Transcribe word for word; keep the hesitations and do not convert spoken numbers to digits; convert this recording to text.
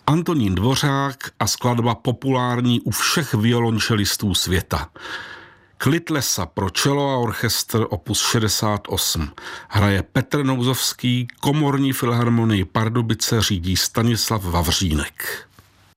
Antonín Dvořák a skladba populární u všech violončelistů světa. Klid lesa pro čelo a orchestr opus šedesát osm. Hraje Petr Nouzovský, Komorní filharmonii Pardubice řídí Stanislav Vavřínek.